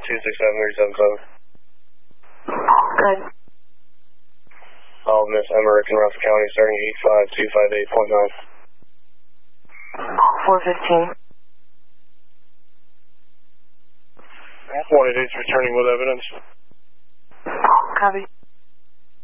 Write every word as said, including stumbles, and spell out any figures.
two six seven three seven seven. Good. I'll miss Emmerich in Russell County starting eight five two five eight point nine. four fifteen. Wanted is returning with evidence. Copy.